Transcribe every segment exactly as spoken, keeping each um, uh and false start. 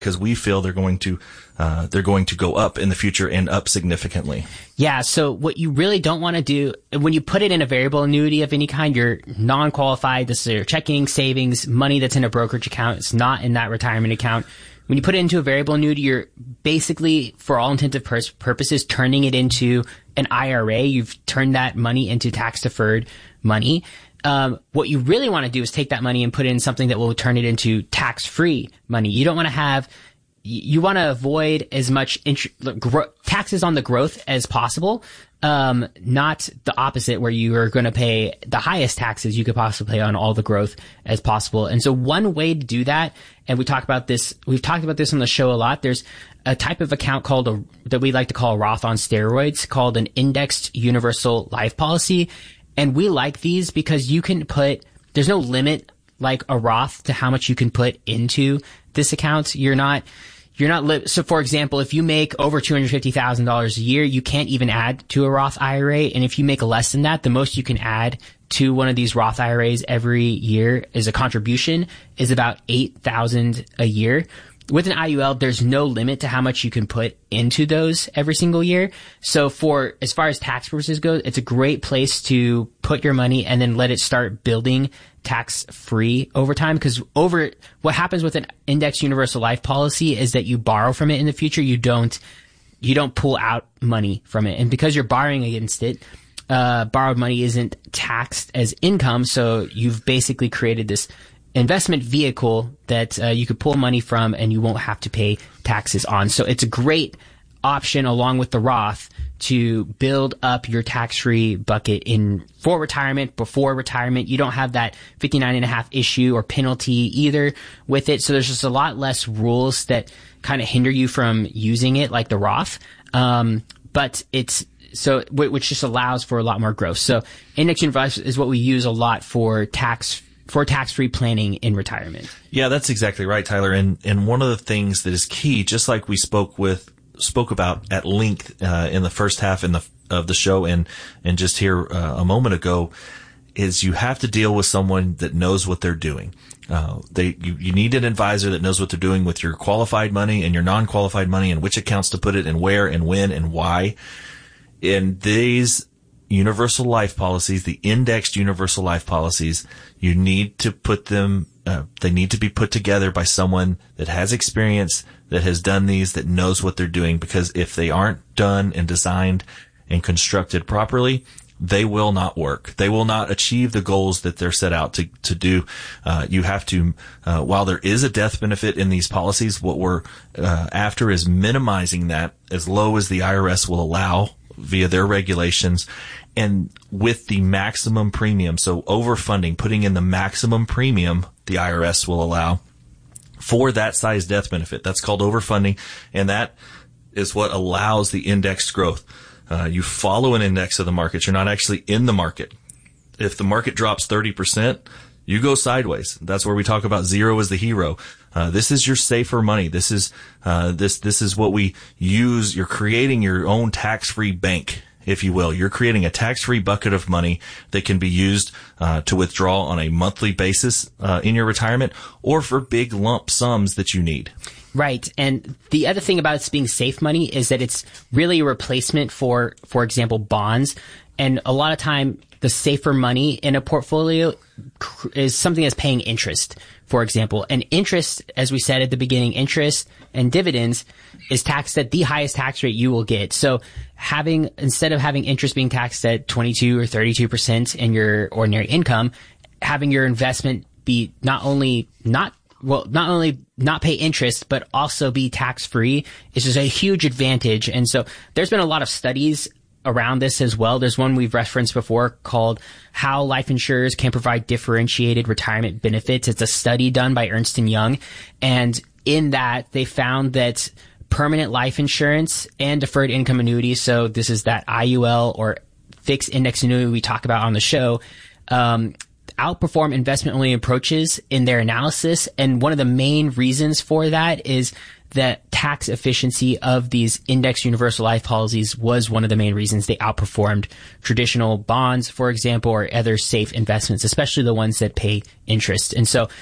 because we feel they're going to uh, they're going to go up in the future and up significantly. Yeah. So what you really don't want to do when you put it in a variable annuity of any kind, you're non-qualified. This is your checking, savings, money that's in a brokerage account. It's not in that retirement account. When you put it into a variable annuity, you're basically, for all intents and pur- purposes, turning it into an I R A. You've turned that money into tax-deferred money. Um, what you really want to do is take that money and put it in something that will turn it into tax-free money. You don't want to have, you want to avoid as much int- gro- taxes on the growth as possible. Um, not the opposite where you are going to pay the highest taxes you could possibly pay on all the growth as possible. And so one way to do that, and we talk about this, we've talked about this on the show a lot. There's a type of account called a, that we like to call a Roth on steroids, called an indexed universal life policy. And we like these because you can put, there's no limit like a Roth to how much you can put into this account. You're not, you're not, li- so for example, if you make over two hundred fifty thousand dollars a year, you can't even add to a Roth I R A. And if you make less than that, the most you can add to one of these Roth I R As every year as a contribution is about eight thousand dollars a year. With an I U L, there's no limit to how much you can put into those every single year. So for, as far as tax purposes go, it's a great place to put your money and then let it start building tax free over time. Cause over, what happens with an index universal life policy is that you borrow from it in the future. You don't, you don't pull out money from it. And because you're borrowing against it, uh, borrowed money isn't taxed as income. So you've basically created this investment vehicle that uh, you could pull money from and you won't have to pay taxes on. So it's a great option along with the Roth to build up your tax-free bucket in for retirement, before retirement. You don't have that fifty-nine and a half issue or penalty either with it. So there's just a lot less rules that kind of hinder you from using it like the Roth. Um, but it's so which just allows for a lot more growth. So index universal is what we use a lot for tax for tax-free planning in retirement. Yeah, that's exactly right, Tyler. And and one of the things that is key, just like we spoke with spoke about at length uh, in the first half in the of the show, and and just here uh, a moment ago, is you have to deal with someone that knows what they're doing. Uh, they you, you need an advisor that knows what they're doing with your qualified money and your non-qualified money, and which accounts to put it, and where, and when, and why. In these universal life policies, the indexed universal life policies, you need to put them, uh, they need to be put together by someone that has experience, that has done these, that knows what they're doing, because if they aren't done and designed and constructed properly, they will not work. They will not achieve the goals that they're set out to, to do. Uh, you have to, uh, while there is a death benefit in these policies, what we're, uh, after is minimizing that as low as the I R S will allow via their regulations, and with the maximum premium. So overfunding, putting in the maximum premium the I R S will allow for that size death benefit. That's called overfunding, and that is what allows the indexed growth. Uh, you follow an index of the market. You're not actually in the market. If the market drops thirty percent, you go sideways. That's where we talk about zero as the hero. Uh, this is your safer money. This is, uh, this, this is what we use. You're creating your own tax-free bank, if you will. You're creating a tax-free bucket of money that can be used, uh, to withdraw on a monthly basis, uh, in your retirement, or for big lump sums that you need. Right. And the other thing about it being safe money is that it's really a replacement for, for example, bonds. And a lot of time, the safer money in a portfolio is something that's paying interest, for example. And interest, as we said at the beginning, interest and dividends is taxed at the highest tax rate you will get. So having, instead of having interest being taxed at twenty-two or thirty-two percent in your ordinary income, having your investment be not only not well, not only not pay interest, but also be tax-free is just a huge advantage. And so there's been a lot of studies around this as well. There's one we've referenced before called How Life Insurers Can Provide Differentiated Retirement Benefits. It's a study done by Ernst and Young. And in that, they found that permanent life insurance and deferred income annuities, so this is that I U L or fixed index annuity we talk about on the show, um, outperform investment-only approaches in their analysis. And one of the main reasons for that is that tax efficiency of these index universal life policies was one of the main reasons they outperformed traditional bonds, for example, or other safe investments, especially the ones that pay interest. And so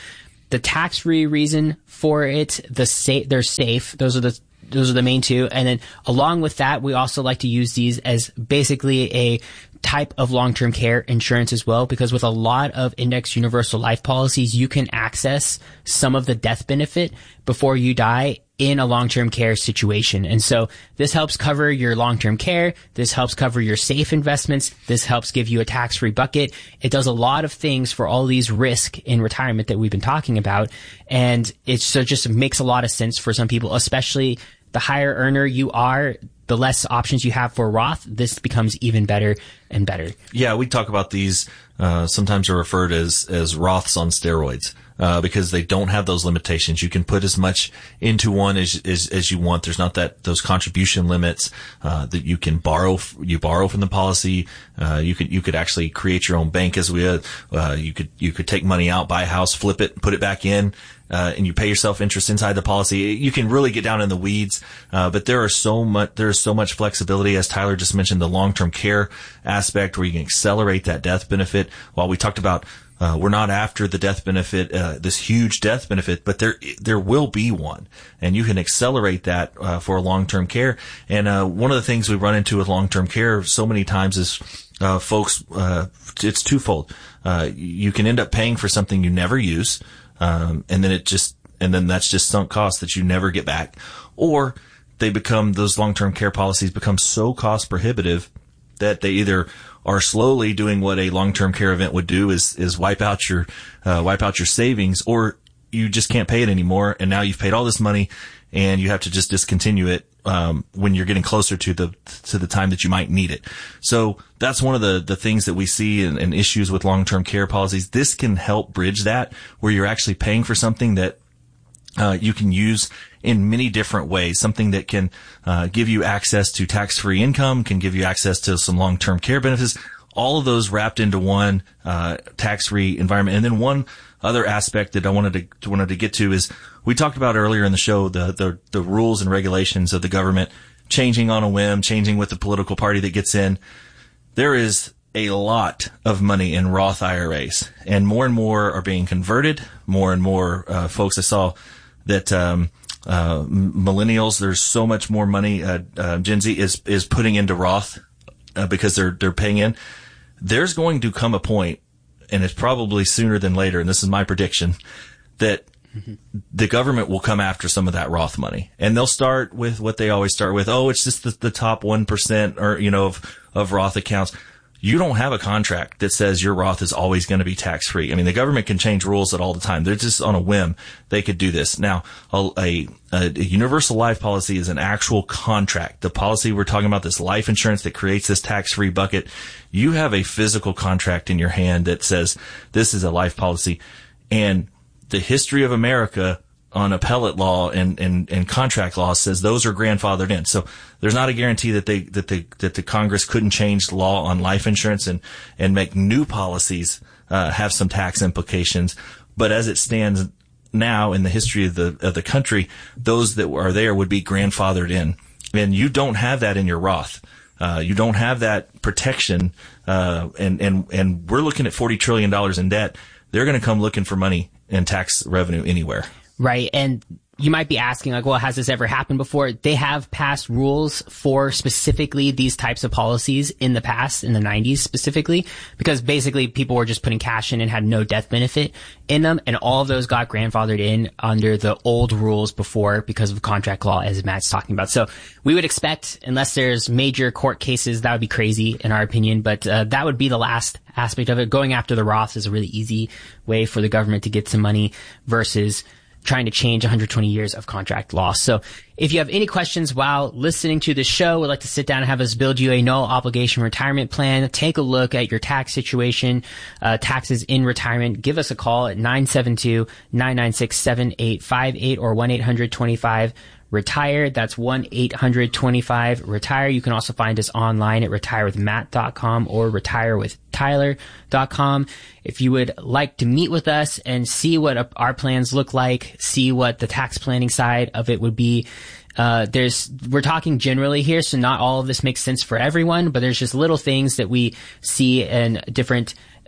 the tax-free reason for it, the sa- they're safe. Those are the those are the main two. And then along with that, we also like to use these as basically a type of long-term care insurance as well, because with a lot of index universal life policies, you can access some of the death benefit before you die in a long-term care situation. And so this helps cover your long-term care. This helps cover your safe investments. This helps give you a tax-free bucket. It does a lot of things for all these risks in retirement that we've been talking about. And it so just makes a lot of sense for some people, especially the higher earner you are, the less options you have for Roth. This becomes even better and better. Yeah, we talk about these, uh, sometimes are referred as, as Roths on steroids. Uh, because they don't have those limitations. You can put as much into one as, as, as you want. There's not that, those contribution limits, uh, that you can borrow, you borrow from the policy. Uh, you could, you could actually create your own bank as we, uh, uh, you could, you could take money out, buy a house, flip it, put it back in, uh, and you pay yourself interest inside the policy. You can really get down in the weeds. Uh, but there are so much, there is so much flexibility, as Tyler just mentioned, the long-term care aspect where you can accelerate that death benefit. While we talked about, Uh, we're not after the death benefit, uh, this huge death benefit, but there, there will be one, and you can accelerate that, uh, for long-term care. And, uh, one of the things we run into with long-term care so many times is, uh, folks, uh, it's twofold. Uh, you can end up paying for something you never use, um, and then it just, and then that's just sunk costs that you never get back. Or they become, those long-term care policies become so cost prohibitive that they either are slowly doing what a long-term care event would do, is, is wipe out your, uh, wipe out your savings, or you just can't pay it anymore. And now you've paid all this money and you have to just discontinue it, um, when you're getting closer to the, to the time that you might need it. So that's one of the, the things that we see in, in issues with long-term care policies. This can help bridge that, where you're actually paying for something that, uh, you can use in many different ways, something that can uh, give you access to tax-free income, can give you access to some long-term care benefits, all of those wrapped into one uh, tax-free environment. And then one other aspect that I wanted to wanted to get to is, we talked about earlier in the show the the, the rules and regulations of the government changing on a whim, changing with the political party that gets in. There is a lot of money in Roth I R As, and more and more are being converted. More and more uh, folks, I saw that um, uh, millennials, there's so much more money uh, uh, Gen Z is is putting into Roth uh, because they're they're paying in. There's going to come a point, and it's probably sooner than later, and this is my prediction, that mm-hmm. the government will come after some of that Roth money, and they'll start with what they always start with. Oh, it's just the, the top one percent, or you know, of of Roth accounts. You don't have a contract that says your Roth is always going to be tax-free. I mean, the government can change rules at all the time. They're just on a whim. They could do this. Now, a, a, a universal life policy is an actual contract. The policy we're talking about, this life insurance that creates this tax-free bucket, you have a physical contract in your hand that says this is a life policy. And the history of America on appellate law and, and, and contract law says those are grandfathered in. So there's not a guarantee that they, that they, that the Congress couldn't change the law on life insurance and, and make new policies, uh, have some tax implications. But as it stands now in the history of the, of the country, those that are there would be grandfathered in. And you don't have that in your Roth. Uh, you don't have that protection. Uh, and, and, and we're looking at forty trillion dollars in debt. They're going to come looking for money and tax revenue anywhere. Right. And you might be asking, like, well, has this ever happened before? They have passed rules for specifically these types of policies in the past, in the nineties specifically, because basically people were just putting cash in and had no death benefit in them. And all of those got grandfathered in under the old rules before because of contract law, as Matt's talking about. So we would expect, unless there's major court cases, that would be crazy in our opinion. But uh, that would be the last aspect of it. Going after the Roths is a really easy way for the government to get some money versus trying to change one hundred twenty years of contract law. So if you have any questions while listening to the show, would like to sit down and have us build you a no obligation retirement plan, take a look at your tax situation, uh, taxes in retirement, give us a call at nine seven two, nine nine six, seven eight five eight or one eight hundred twenty-five retire. That's one eight hundred twenty-five retire. You can also find us online at retire with matt dot com or retire with tyler dot com. If you would like to meet with us and see what our plans look like, see what the tax planning side of it would be, uh, there's, we're talking generally here, so not all of this makes sense for everyone, but there's just little things that we see in different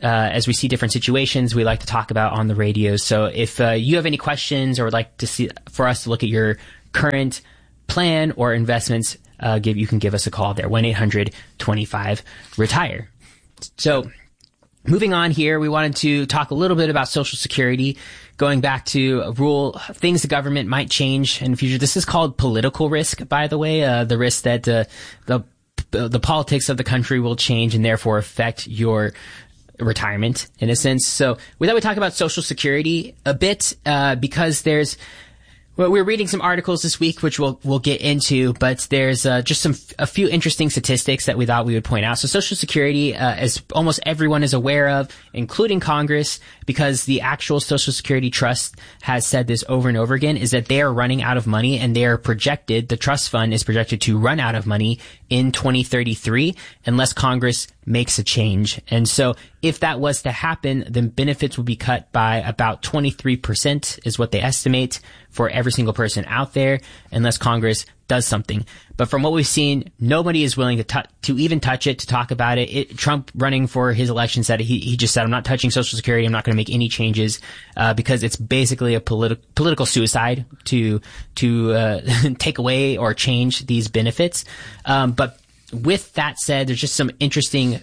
uh, as we see different situations, we like to talk about on the radio. So if uh, you have any questions or would like to see for us to look at your current plan or investments, uh, give you can give us a call there, one eight hundred twenty-five retire. So moving on here, we wanted to talk a little bit about Social Security, going back to rule things the government might change in the future. This is called political risk, by the way, uh, the risk that uh, the the politics of the country will change and therefore affect your retirement in a sense. So we thought we'd talk about Social Security a bit, uh, because there's, well, we were reading some articles this week, which we'll, we'll get into, but there's, uh, just some, a few interesting statistics that we thought we would point out. So Social Security, uh, as almost everyone is aware of, including Congress, because the actual Social Security Trust has said this over and over again, is that they are running out of money and they are projected, the trust fund is projected to run out of money in twenty thirty-three unless Congress makes a change. And so if that was to happen, then benefits will be cut by about twenty-three percent is what they estimate for every single person out there unless Congress does something. But from what we've seen, nobody is willing to tu- to even touch it, to talk about it. it. Trump running for his election said he, he just said, I'm not touching Social Security. I'm not going to make any changes, uh, because it's basically a politi- political suicide to, to, uh, take away or change these benefits. Um, but with that said, there's just some interesting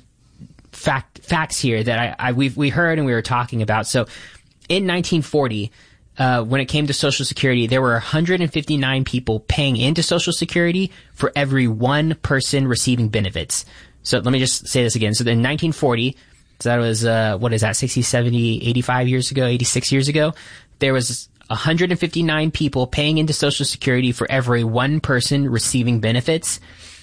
fact, facts here that I, I, we've, we heard and we were talking about. So in nineteen forty, Uh, when it came to Social Security, there were one hundred fifty-nine people paying into Social Security for every one person receiving benefits. So let me just say this again. So in nineteen forty, so that was, uh, what is that, sixty, seventy, eighty-five years ago, eighty-six years ago, there was one hundred fifty-nine people paying into Social Security for every one person receiving benefits.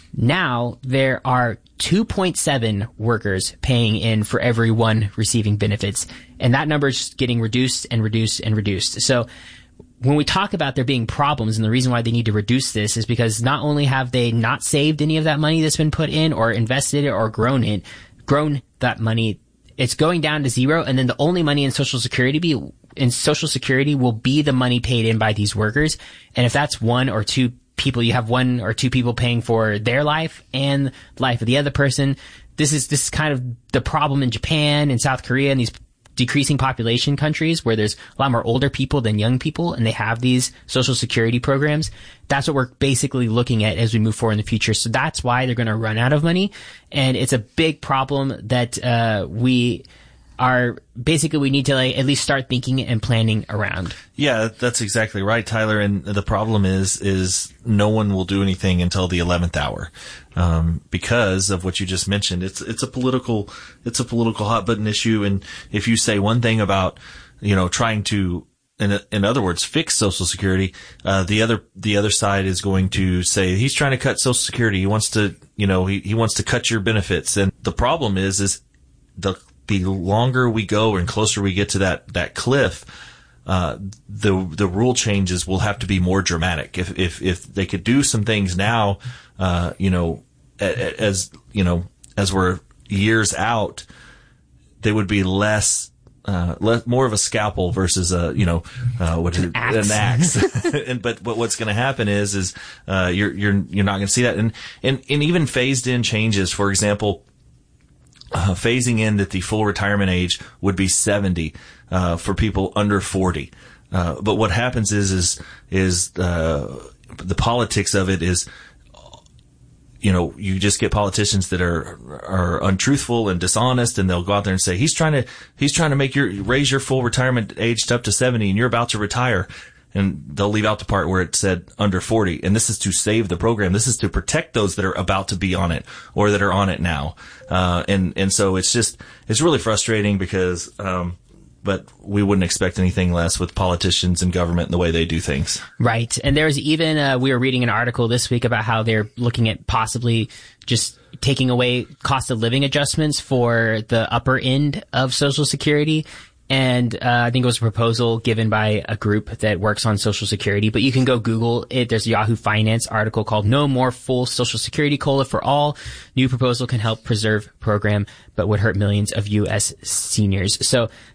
Now there are two point seven workers paying in for every one receiving benefits. And that number is getting reduced and reduced and reduced. So when we talk about there being problems, and the reason why they need to reduce this is because not only have they not saved any of that money that's been put in or invested it or grown it, grown that money, it's going down to zero. And then the only money in Social Security be in Social Security will be the money paid in by these workers. And if that's one or two people, you have one or two people paying for their life and life of the other person. This is, this is kind of the problem in Japan and South Korea and these decreasing population countries where there's a lot more older people than young people and they have these Social Security programs. That's what we're basically looking at as we move forward in the future. So that's why they're going to run out of money. And it's a big problem that, uh, we, are basically we need to like at least start thinking and planning around. Yeah, that's exactly right, Tyler. And the problem is, is no one will do anything until the eleventh hour, um, because of what you just mentioned. It's it's a political it's a political hot button issue. And if you say one thing about, you know, trying to, in in other words, fix Social Security, uh, the other the other side is going to say he's trying to cut Social Security. He wants to, you know, he he wants to cut your benefits. And the problem is, is the the longer we go and closer we get to that, that cliff, uh, the, the rule changes will have to be more dramatic. If, if, if they could do some things now, uh, you know, as, you know, as we're years out, they would be less, uh, less, more of a scalpel versus a, you know, uh, what is it? Axe. An axe. and, but, but what's going to happen is, is, uh, you're, you're, you're not going to see that. And, and, and even phased in changes, for example, Uh, phasing in that the full retirement age would be seventy, uh, for people under forty. Uh, but what happens is, is, is, uh, the politics of it is, you know, you just get politicians that are, are untruthful and dishonest, and they'll go out there and say, he's trying to, he's trying to make your, raise your full retirement age up to seventy and you're about to retire. And they'll leave out the part where it said under forty. And this is to save the program. This is to protect those that are about to be on it or that are on it now. Uh, and, and so it's just, it's really frustrating because, um, but we wouldn't expect anything less with politicians and government and the way they do things. Right. And there's even, uh, we were reading an article this week about how they're looking at possibly just taking away cost of living adjustments for the upper end of Social Security. And uh, I think it was a proposal given by a group that works on Social Security. But you can go Google it. There's a Yahoo Finance article called No More Full Social Security COLA for All. New proposal can help preserve program, but would hurt millions of U S seniors. So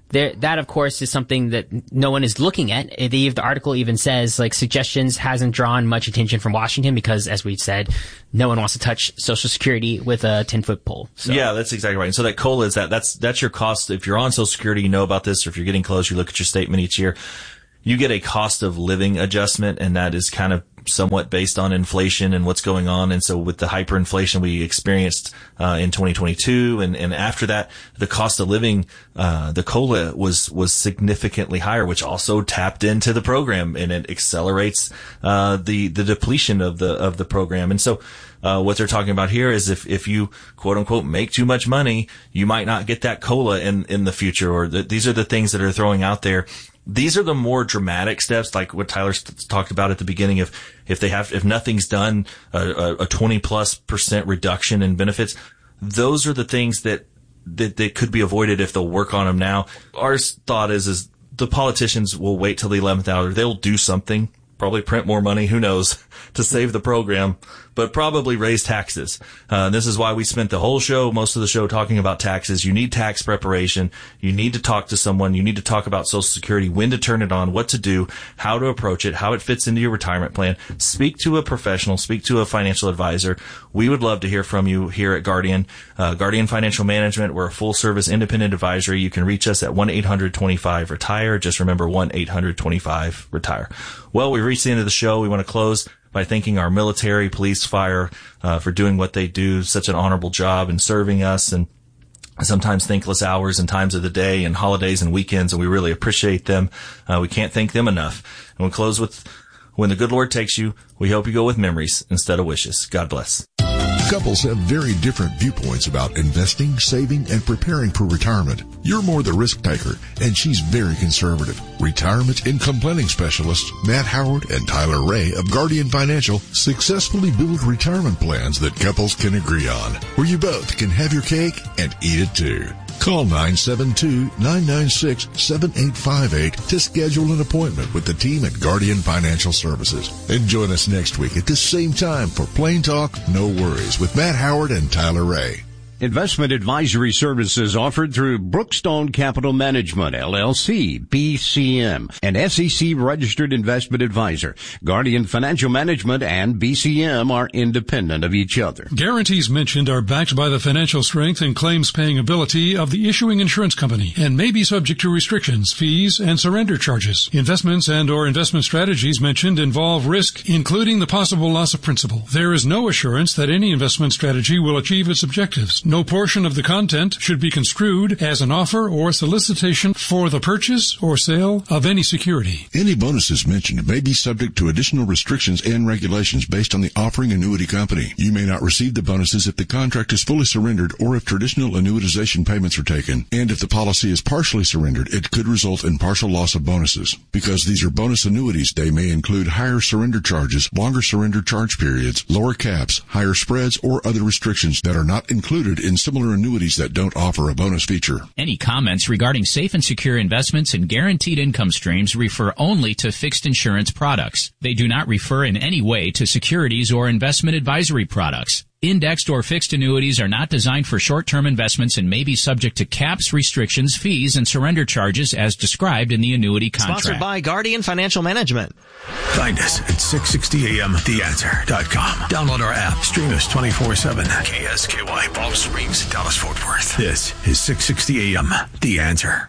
there, that of course is something that no one is looking at. The, the article even says like suggestions hasn't drawn much attention from Washington because, as we've said, no one wants to touch Social Security with a ten foot pole. So. Yeah, that's exactly right. And so that COLA is that, that's, that's your cost. If you're on Social Security, you know about this, or if you're getting close, you look at your statement each year. You get a cost of living adjustment, and that is kind of somewhat based on inflation and what's going on. And so with the hyperinflation we experienced uh, in twenty twenty-two and, and after that, the cost of living, uh, the COLA was was significantly higher, which also tapped into the program, and it accelerates uh, the the depletion of the of the program. And so uh, what they're talking about here is if if you quote unquote make too much money, you might not get that COLA in in the future, or the, these are the things that are throwing out there. These are the more dramatic steps, like what Tyler talked about at the beginning. If if they have, if nothing's done, a, a twenty plus percent reduction in benefits, those are the things that, that that could be avoided if they'll work on them now. Our thought is is the politicians will wait till the eleventh hour. They'll do something, probably print more money, who knows, to save the program, but probably raise taxes. Uh, this is why we spent the whole show, most of the show, talking about taxes. You need tax preparation. You need to talk to someone. You need to talk about Social Security, when to turn it on, what to do, how to approach it, how it fits into your retirement plan. Speak to a professional. Speak to a financial advisor. We would love to hear from you here at Guardian. Uh, Guardian Financial Management, we're a full-service independent advisory. You can reach us at one eight hundred twenty-five retire. Just remember one eight hundred twenty-five retire. Well, we've reached the end of the show. We want to close by thanking our military, police, fire, uh, for doing what they do, such an honorable job in serving us, and sometimes thankless hours and times of the day and holidays and weekends, and we really appreciate them. Uh, we can't thank them enough. And we'll close with, when the good Lord takes you, we hope you go with memories instead of wishes. God bless. Couples have very different viewpoints about investing, saving, and preparing for retirement. You're more the risk taker, and she's very conservative. Retirement income planning specialists Matt Howard and Tyler Ray of Guardian Financial successfully build retirement plans that couples can agree on, where you both can have your cake and eat it too. Call nine seven two, nine nine six, seven eight five eight to schedule an appointment with the team at Guardian Financial Services. And join us next week at this same time for Plain Talk, No Worries with Matt Howard and Tyler Ray. Investment advisory services offered through Brookstone Capital Management, L L C, B C M, an S E C registered investment advisor. Guardian Financial Management and B C M are independent of each other. Guarantees mentioned are backed by the financial strength and claims-paying ability of the issuing insurance company and may be subject to restrictions, fees, and surrender charges. Investments and or investment strategies mentioned involve risk, including the possible loss of principal. There is no assurance that any investment strategy will achieve its objectives. No portion of the content should be construed as an offer or solicitation for the purchase or sale of any security. Any bonuses mentioned may be subject to additional restrictions and regulations based on the offering annuity company. You may not receive the bonuses if the contract is fully surrendered or if traditional annuitization payments are taken. And if the policy is partially surrendered, it could result in partial loss of bonuses. Because these are bonus annuities, they may include higher surrender charges, longer surrender charge periods, lower caps, higher spreads, or other restrictions that are not included in similar annuities that don't offer a bonus feature. Any comments regarding safe and secure investments and guaranteed income streams refer only to fixed insurance products. They do not refer in any way to securities or investment advisory products. Indexed or fixed annuities are not designed for short-term investments and may be subject to caps, restrictions, fees, and surrender charges as described in the annuity contract. Sponsored by Guardian Financial Management. Find us at six sixty A M the answer dot com. Download our app. Stream us twenty-four seven. K S K Y, Palm Springs, Dallas, Fort Worth. This is six sixty A M The Answer.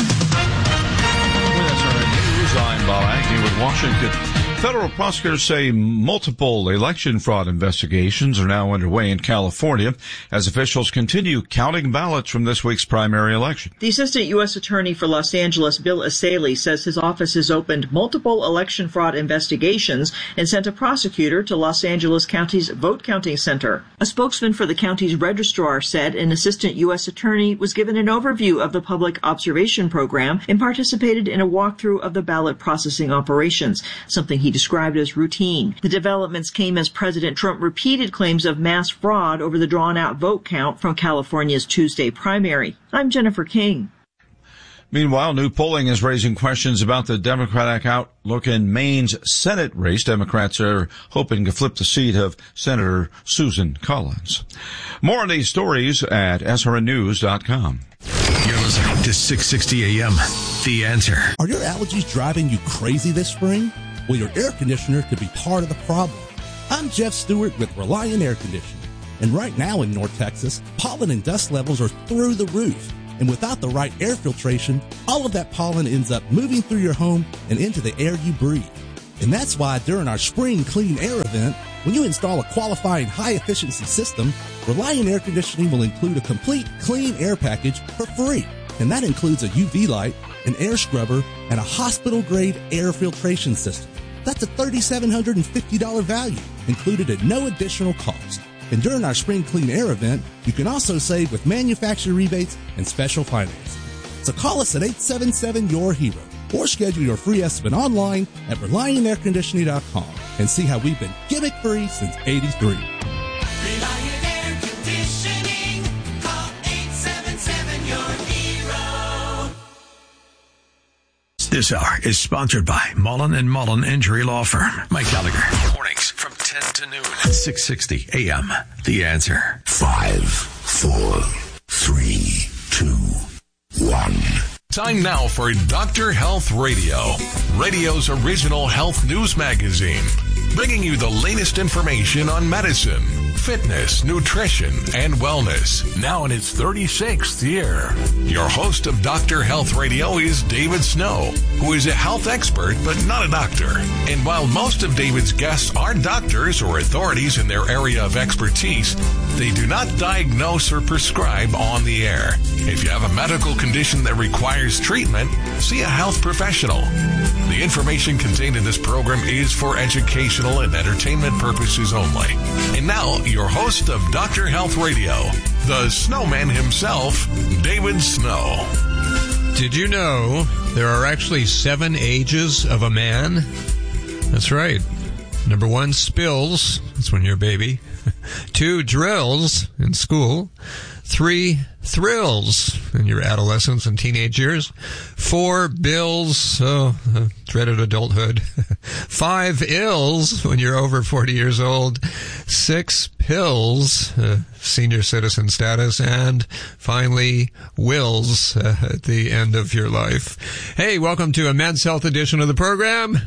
Well, that's our news. I'm Bob Agnew with Washington. Federal prosecutors say multiple election fraud investigations are now underway in California as officials continue counting ballots from this week's primary election. The Assistant U S Attorney for Los Angeles, Bill Asaley, says his office has opened multiple election fraud investigations and sent a prosecutor to Los Angeles County's vote counting center. A spokesman for the county's registrar said an Assistant U S Attorney was given an overview of the public observation program and participated in a walkthrough of the ballot processing operations, something he described as routine. The developments came as President Trump repeated claims of mass fraud over the drawn-out vote count from California's Tuesday primary. I'm Jennifer King. Meanwhile, new polling is raising questions about the Democratic outlook in Maine's Senate race. Democrats are hoping to flip the seat of Senator Susan Collins. More on these stories at S R N news dot com. You're listening to six sixty A M, The Answer. Are your allergies driving you crazy this spring? Well, your air conditioner could be part of the problem. I'm Jeff Stewart with Reliant Air Conditioning. And right now in North Texas, pollen and dust levels are through the roof. And without the right air filtration, all of that pollen ends up moving through your home and into the air you breathe. And that's why during our Spring Clean Air event, when you install a qualifying high-efficiency system, Reliant Air Conditioning will include a complete clean air package for free. And that includes a U V light, an air scrubber, and a hospital-grade air filtration system. That's a three thousand seven hundred fifty dollars value, included at no additional cost. And during our Spring Clean Air event, you can also save with manufacturer rebates and special financing. So call us at eight seven seven, Y O U R HERO or schedule your free estimate online at Reliant Air Conditioning dot com and see how we've been gimmick-free since eighty-three. Reliant Air Conditioning. Call eight seven seven, Y O U R HERO. This hour is sponsored by Mullen and Mullen Injury Law Firm. Mike Gallagher. Mornings from ten to noon. six sixty A M. The Answer. Five, four, three, two, one. Time now for Doctor Health Radio, radio's original health news magazine, bringing you the latest information on medicine, fitness, nutrition, and wellness, now in its thirty-sixth year. Your host of Doctor Health Radio is David Snow, who is a health expert but not a doctor. And while most of David's guests are doctors or authorities in their area of expertise, they do not diagnose or prescribe on the air. If you have a medical condition that requires treatment, see a health professional. The information contained in this program is for educational and entertainment purposes only. And now, your host of Doctor Health Radio, the snowman himself, David Snow. Did you know there are actually seven ages of a man? That's right. Number one, spills. That's when you're a baby. Two, drills in school. Three, thrills in your adolescence and teenage years. Four, bills, oh, uh, dreaded adulthood. Five, ills when you're over forty years old. Six, pills, uh, senior citizen status. And finally, wills uh, at the end of your life. Hey, welcome to a Men's Health edition of the program.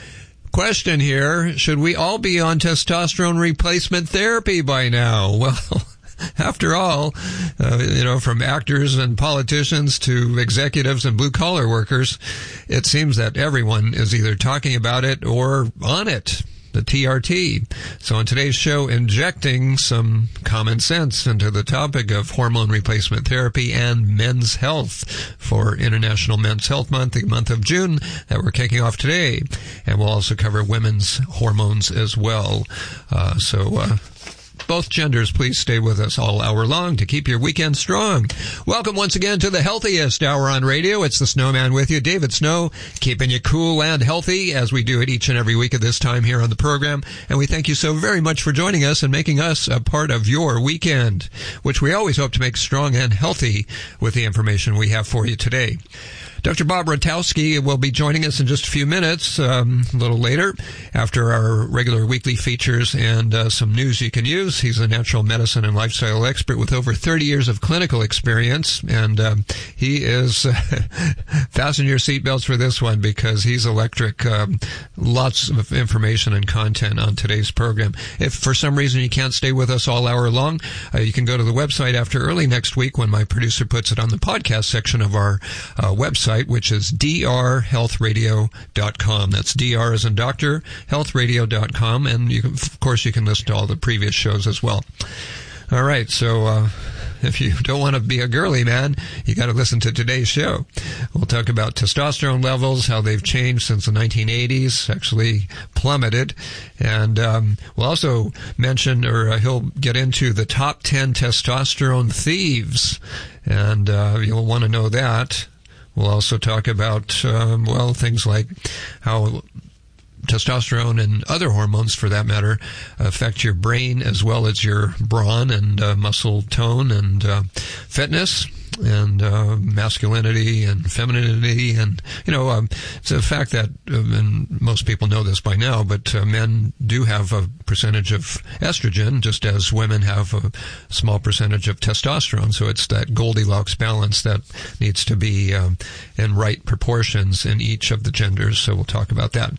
Question here, should we all be on testosterone replacement therapy by now? Well, after all, uh, you know, from actors and politicians to executives and blue-collar workers, it seems that everyone is either talking about it or on it, the T R T. So on today's show, injecting some common sense into the topic of hormone replacement therapy and men's health for International Men's Health Month, the month of June that we're kicking off today. And we'll also cover women's hormones as well. Uh, so, uh, both genders, please stay with us all hour long to keep your weekend strong. Welcome once again to the healthiest hour on radio. It's the Snowman with you, David Snow, keeping you cool and healthy as we do it each and every week at this time here on the program. And we thank you so very much for joining us and making us a part of your weekend, which we always hope to make strong and healthy with the information we have for you today. Doctor Bob Rotowski will be joining us in just a few minutes, um, a little later, after our regular weekly features and uh, some news you can use. He's a natural medicine and lifestyle expert with over thirty years of clinical experience, and um, he is, uh, fasten your seatbelts for this one because he's electric. Um, lots of information and content on today's program. If for some reason you can't stay with us all hour long, uh, you can go to the website after early next week when my producer puts it on the podcast section of our uh, website, which is d r health radio dot com. That's D R as in doctor, health radio dot com. And you can, of course, you can listen to all the previous shows as well. All right. So, uh, if you don't want to be a girly man, you got to listen to today's show. We'll talk about testosterone levels, how they've changed since the nineteen eighties, actually plummeted. And um, we'll also mention, or uh, he'll get into the top ten testosterone thieves. And uh, you'll want to know that. We'll also talk about, um, well, things like how testosterone and other hormones, for that matter, affect your brain as well as your brawn and uh, muscle tone and uh, fitness. and uh, masculinity and femininity, and you know, um, it's a fact that, um, and most people know this by now, but uh, men do have a percentage of estrogen, just as women have a small percentage of testosterone. So it's that Goldilocks balance that needs to be um, in right proportions in each of the genders. So we'll talk about that.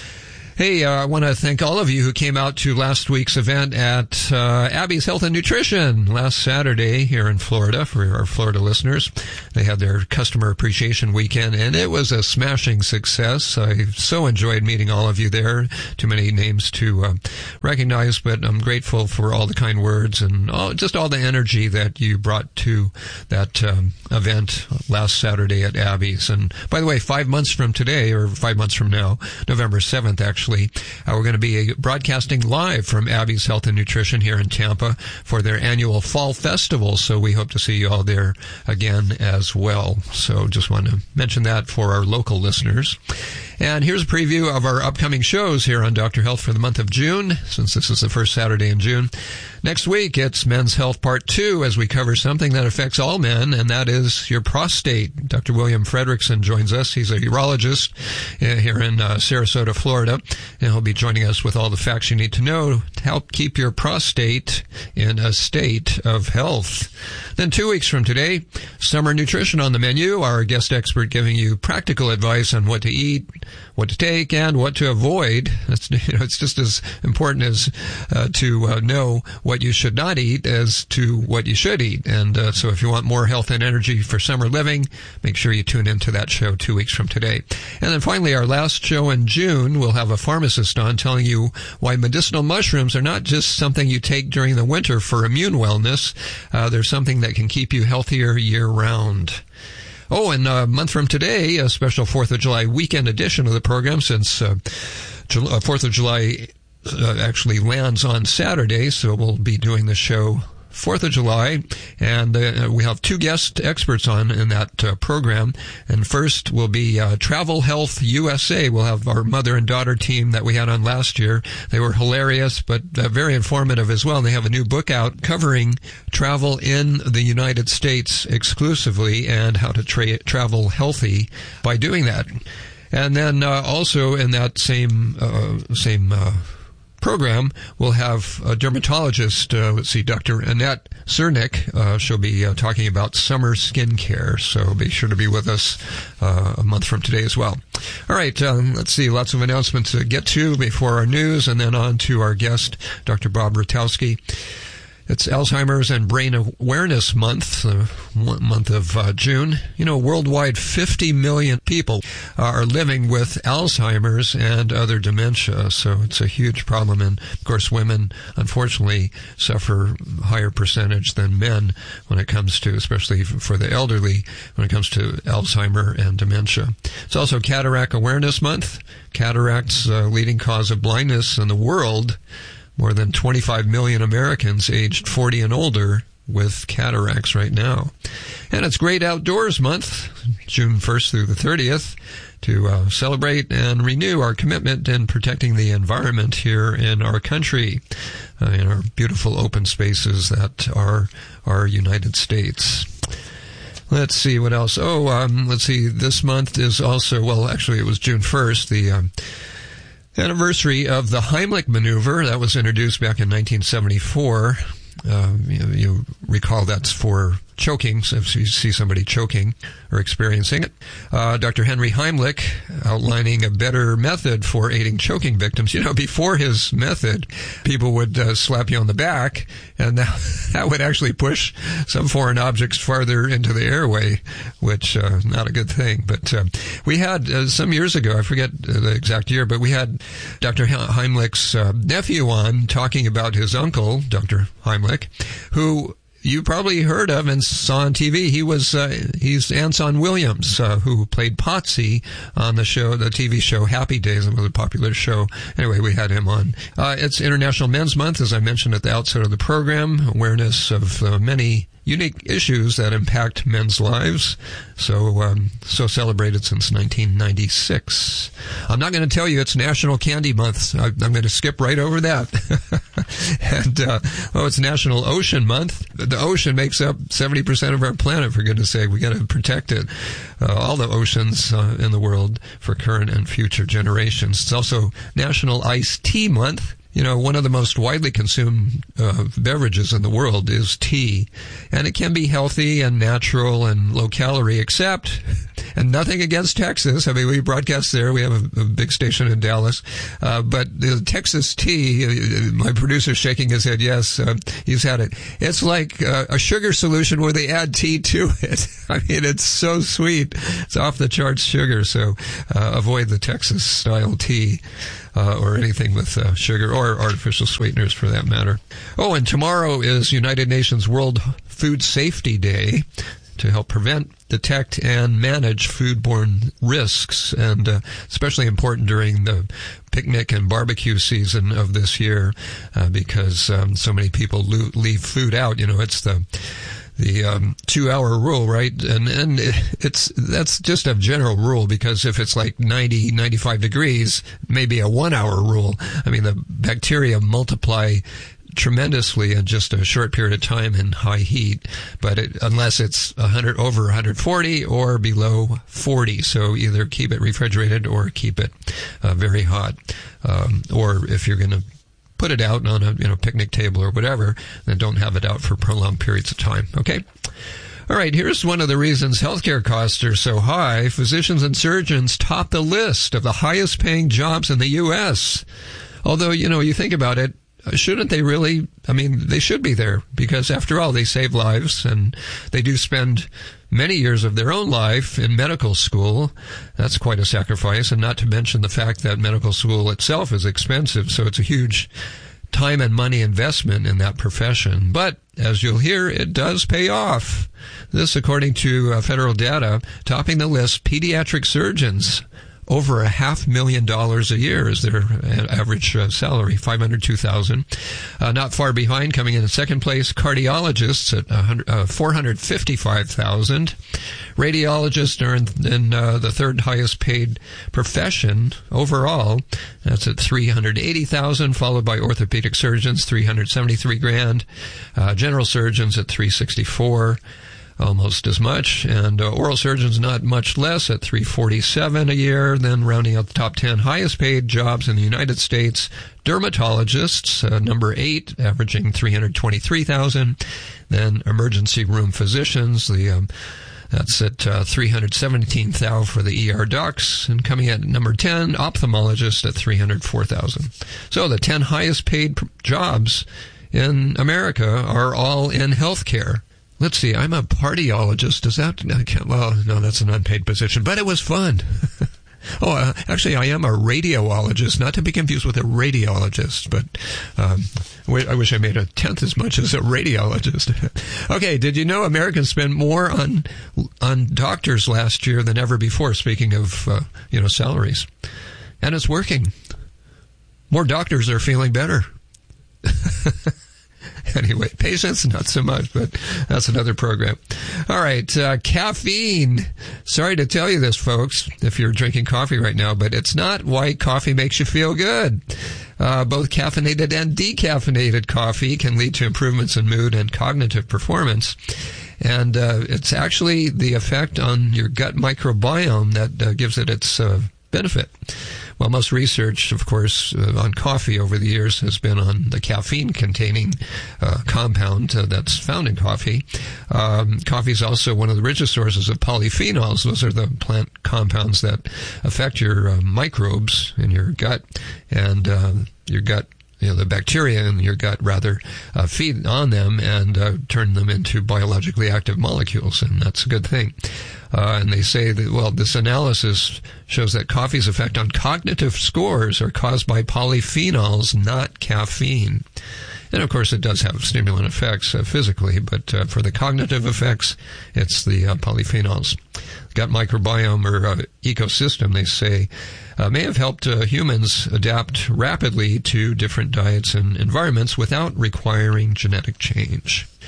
Hey, uh, I want to thank all of you who came out to last week's event at uh, Abby's Health and Nutrition last Saturday here in Florida for our Florida listeners. They had their customer appreciation weekend, and it was a smashing success. I so enjoyed meeting all of you there. Too many names to uh, recognize, but I'm grateful for all the kind words and all, just all the energy that you brought to that um, event last Saturday at Abby's. And by the way, five months from today, or five months from now, November seventh, actually, Uh, we're going to be broadcasting live from Abby's Health and Nutrition here in Tampa for their annual Fall Festival. So we hope to see you all there again as well. So just want to mention that for our local listeners. And here's a preview of our upcoming shows here on Doctor Health for the month of June, since this is the first Saturday in June. Next week, it's Men's Health Part two, as we cover something that affects all men, and that is your prostate. Doctor William Fredrickson joins us. He's a urologist uh, here in uh, Sarasota, Florida, and he'll be joining us with all the facts you need to know to help keep your prostate in a state of health. Then two weeks from today, summer nutrition on the menu. Our guest expert giving you practical advice on what to eat, what to take, and what to avoid. It's, you know, it's just as important as uh, to uh, know what you should not eat as to what you should eat. And uh, so if you want more health and energy for summer living, make sure you tune into that show two weeks from today. And then finally, our last show in June, we'll have a pharmacist on telling you why medicinal mushrooms are not just something you take during the winter for immune wellness. Uh, they're something that can keep you healthier year-round. Oh, and a month from today, a special fourth of July weekend edition of the program, since uh, fourth of July uh, actually lands on Saturday, so we'll be doing the show fourth of July, and uh, we have two guest experts on in that uh, program. And first will be uh, Travel Health U S A. We'll have our mother and daughter team that we had on last year. They were hilarious, but uh, very informative as well. They have a new book out covering travel in the United States exclusively and how to tra- travel healthy by doing that. And then uh, also in that same uh, same uh program, we'll have a dermatologist, uh, let's see, Doctor Annette Cernick. Uh, she'll be uh, talking about summer skincare, so be sure to be with us uh, a month from today as well. All right, um, let's see, lots of announcements to get to before our news, and then on to our guest, Doctor Bob Rutowski. It's Alzheimer's and Brain Awareness Month, the month of uh, June. You know, worldwide, fifty million people are living with Alzheimer's and other dementia, so it's a huge problem. And, of course, women, unfortunately, suffer a higher percentage than men when it comes to, especially for the elderly, when it comes to Alzheimer and dementia. It's also Cataract Awareness Month. Cataract's uh, leading cause of blindness in the world. More than twenty-five million Americans aged forty and older with cataracts right now. And it's Great Outdoors Month, June first through the thirtieth, to uh, celebrate and renew our commitment in protecting the environment here in our country, uh, in our beautiful open spaces that are our United States. Let's see what else. Oh, um, let's see. This month is also, well, actually it was June first, the um, anniversary of the Heimlich maneuver that was introduced back in nineteen seventy-four. Uh, you, you recall that's for choking, so if you see somebody choking or experiencing it. Uh, Doctor Henry Heimlich outlining a better method for aiding choking victims. You know, before his method, people would uh, slap you on the back, and that, that would actually push some foreign objects farther into the airway, which uh, not a good thing. But uh, we had, uh, some years ago, I forget the exact year, but we had Doctor Heimlich's uh, nephew on talking about his uncle, Doctor Heimlich, who you probably heard of and saw on T V. He was, uh, he's Anson Williams, uh, who played Potsy on the show, the T V show Happy Days. It was a popular show. Anyway, we had him on. Uh, it's International Men's Month, as I mentioned at the outset of the program. Awareness of uh, many unique issues that impact men's lives. So, um, so celebrated since nineteen ninety-six. I'm not going to tell you it's National Candy Month. I, I'm going to skip right over that. and, uh, oh, it's National Ocean Month. The ocean makes up seventy percent of our planet, for goodness sake. We got to protect it. Uh, all the oceans uh, in the world for current and future generations. It's also National Iced Tea Month. You know, one of the most widely consumed uh, beverages in the world is tea. And it can be healthy and natural and low calorie, except, and nothing against Texas. I mean, we broadcast there. We have a, a big station in Dallas. Uh, but the Texas tea, uh, my producer's shaking his head, yes, uh, he's had it. It's like uh, a sugar solution where they add tea to it. I mean, it's so sweet. It's off the charts sugar. So uh, avoid the Texas style tea. Uh, or anything with uh, sugar or artificial sweeteners for that matter. Oh, and tomorrow is United Nations World Food Safety Day to help prevent, detect, and manage foodborne risks, and uh, especially important during the picnic and barbecue season of this year uh, because um, so many people lo- leave food out. You know, it's the the um, two-hour rule, right? And and it's that's just a general rule because if it's like ninety, ninety-five degrees, maybe a one-hour rule. I mean, the bacteria multiply tremendously in just a short period of time in high heat, but it, unless it's one hundred over one hundred forty or below forty, so either keep it refrigerated or keep it uh, very hot, um, or if you're going to put it out on a you know picnic table or whatever, then don't have it out for prolonged periods of time. Okay. All right, here's one of the reasons healthcare costs are so high. Physicians and surgeons top the list of the highest paying jobs in the U S. Although, you know, you think about it, shouldn't they really? I mean, they should be there because after all, they save lives and they do spend many years of their own life in medical school. That's quite a sacrifice, and not to mention the fact that medical school itself is expensive, so it's a huge time and money investment in that profession. But as you'll hear, it does pay off. This, according to uh, federal data, topping the list, pediatric surgeons. Over a half million dollars a year is their average uh, salary, five hundred two thousand dollars. Uh, not far behind, coming in second place, cardiologists at uh, four hundred fifty-five thousand dollars. Radiologists are in, in uh, the third highest paid profession overall. That's at three hundred eighty thousand dollars, followed by orthopedic surgeons, three hundred seventy-three grand. Uh, general surgeons at three hundred sixty-four. Almost as much, and uh, oral surgeons not much less at three hundred forty-seven a year. Then rounding out the top ten highest paid jobs in the United States, dermatologists, uh, number eight, averaging three hundred twenty-three thousand. Then emergency room physicians, the um, that's at uh, three hundred seventeen thousand for the E R docs, and coming at number ten, ophthalmologist at three hundred four thousand. So the ten highest paid pr- jobs in America are all in healthcare. Let's see, I'm a cardiologist. Does that, well, no, that's an unpaid position, but it was fun. oh, uh, actually, I am a radiologist, not to be confused with a radiologist, but um, I wish I made a tenth as much as a radiologist. Okay, did you know Americans spent more on on doctors last year than ever before, speaking of, uh, you know, salaries? And it's working. More doctors are feeling better. Anyway, patience, not so much, but that's another program. All right, uh, caffeine. Sorry to tell you this, folks, if you're drinking coffee right now, but it's not why coffee makes you feel good. Uh, both caffeinated and decaffeinated coffee can lead to improvements in mood and cognitive performance. And uh, it's actually the effect on your gut microbiome that uh, gives it its uh, benefit. Well, most research, of course, uh, on coffee over the years has been on the caffeine-containing uh, compound uh, that's found in coffee. Um, coffee is also one of the richest sources of polyphenols. Those are the plant compounds that affect your uh, microbes in your gut, and uh, your gut, you know, the bacteria in your gut, rather, uh, feed on them and uh, turn them into biologically active molecules, and that's a good thing. Uh, and they say that, well, this analysis shows that coffee's effect on cognitive scores are caused by polyphenols, not caffeine. And, of course, it does have stimulant effects uh, physically, but uh, for the cognitive effects, it's the uh, polyphenols. Gut microbiome or uh, ecosystem, they say, uh, may have helped uh, humans adapt rapidly to different diets and environments without requiring genetic change.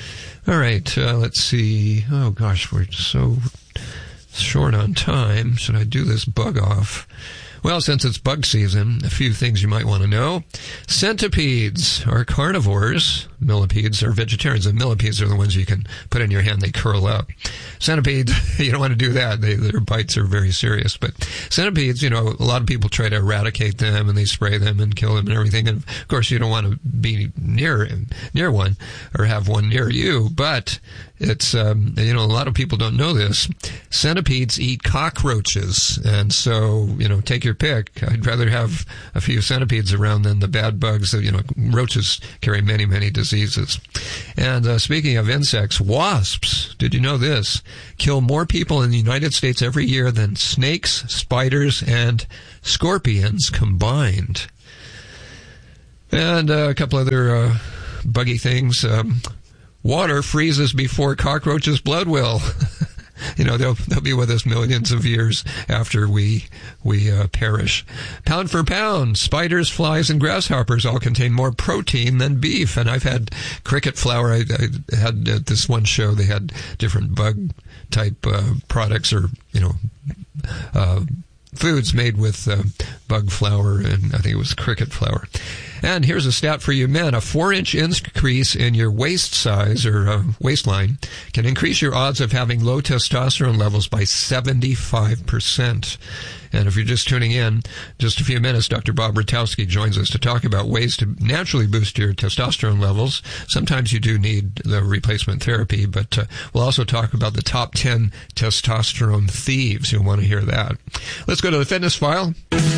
All right, uh, let's see. Oh, gosh, we're so short on time. Should I do this bug off? Well, since it's bug season, a few things you might want to know. Centipedes are carnivores. Millipedes are vegetarians. And millipedes are the ones you can put in your hand. They curl up. Centipedes, you don't want to do that. They, their bites are very serious. But centipedes, you know, a lot of people try to eradicate them, and they spray them and kill them and everything. And, of course, you don't want to be near near one or have one near you. But it's, um, you know, a lot of people don't know this. Centipedes eat cockroaches. And so, you know, take your pick. I'd rather have a few centipedes around than the bad bugs. You know, roaches carry many, many diseases. And uh, speaking of insects, wasps, did you know this? Kill more people in the United States every year than snakes, spiders, and scorpions combined. And uh, a couple other uh, buggy things. Um, water freezes before cockroaches' blood will. You know, they'll they'll be with us millions of years after we we uh, perish. Pound for pound, spiders, flies, and grasshoppers all contain more protein than beef. And I've had cricket flour. I, I had at this one show, they had different bug type uh, products, or you know, uh, foods made with uh, bug flour, and I think it was cricket flour. And here's a stat for you men. A four-inch increase in your waist size or uh, waistline can increase your odds of having low testosterone levels by seventy-five percent. And if you're just tuning in, just a few minutes, Doctor Bob Rutowski joins us to talk about ways to naturally boost your testosterone levels. Sometimes you do need the replacement therapy, but uh, we'll also talk about the top ten testosterone thieves. You'll want to hear that. Let's go to the fitness file.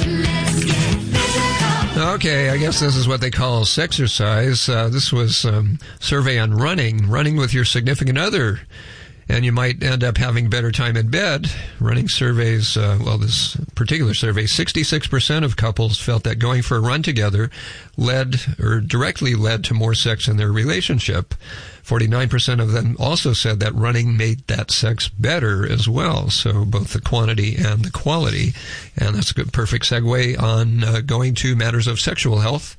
Okay, I guess this is what they call sexercise. Uh, this was a um, survey on running, running with your significant other. And you might end up having better time in bed. Running surveys, uh, well, this particular survey, sixty-six percent of couples felt that going for a run together led or directly led to more sex in their relationship. forty-nine percent of them also said that running made that sex better as well. So both the quantity and the quality. And that's a good, perfect segue on uh, going to matters of sexual health.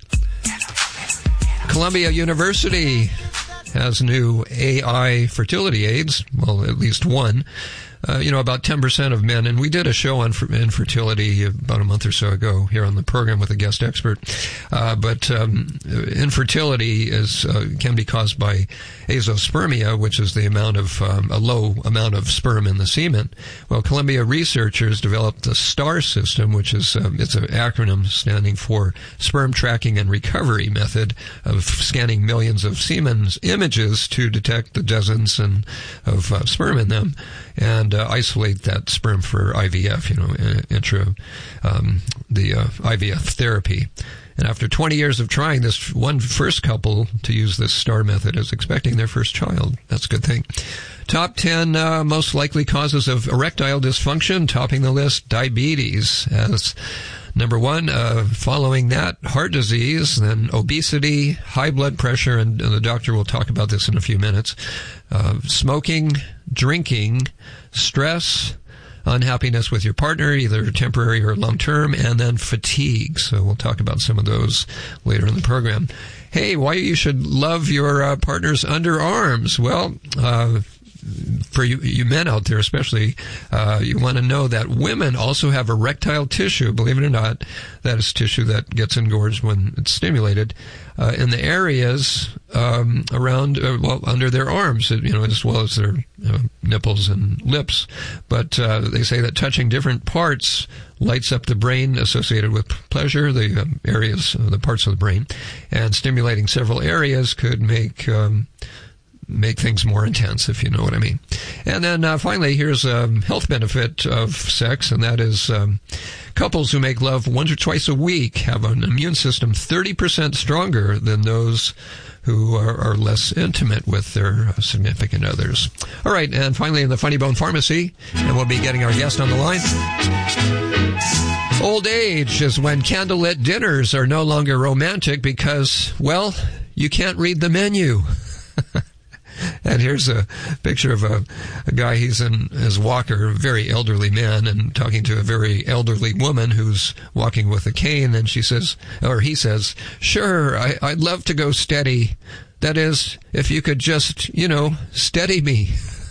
Columbia University has new A I fertility aids, well, at least one. Uh, you know, about ten percent of men, and we did a show on infertility about a month or so ago here on the program with a guest expert. Uh, but um, infertility is uh, can be caused by azoospermia, which is the amount of um, a low amount of sperm in the semen. Well, Columbia researchers developed the STAR system, which is um, it's an acronym standing for Sperm Tracking and Recovery Method, of scanning millions of semen's images to detect the dozens and of uh, sperm in them, and uh, isolate that sperm for I V F, you know, intra, um, the uh, I V F therapy. And after twenty years of trying, this one first couple to use this STAR method is expecting their first child. That's a good thing. Top ten uh, most likely causes of erectile dysfunction, topping the list, diabetes as number one. Uh, following that, heart disease, then obesity, high blood pressure, and, and the doctor will talk about this in a few minutes. Uh, smoking, drinking, stress, unhappiness with your partner, either temporary or long-term, and then fatigue. So we'll talk about some of those later in the program. Hey, why you should love your uh, partner's underarms? Well, uh, for you, you men out there especially, uh, you want to know that women also have erectile tissue, believe it or not. That is tissue that gets engorged when it's stimulated uh, in the areas um, around, uh, well, under their arms, you know, as well as their uh, nipples and lips. But uh, they say that touching different parts lights up the brain associated with pleasure, the um, areas, uh, the parts of the brain, and stimulating several areas could make um, make things more intense, if you know what I mean. And then uh, finally, here's a health benefit of sex, and that is um, couples who make love once or twice a week have an immune system thirty percent stronger than those who are, are less intimate with their significant others. All right, and finally in the Funny Bone Pharmacy, and we'll be getting our guest on the line. Old age is when candlelit dinners are no longer romantic because, well, you can't read the menu. And here's a picture of a, a guy, he's in his walker, a very elderly man, and talking to a very elderly woman who's walking with a cane, and she says, or he says, "Sure, I, I'd love to go steady. That is, if you could just, you know, steady me.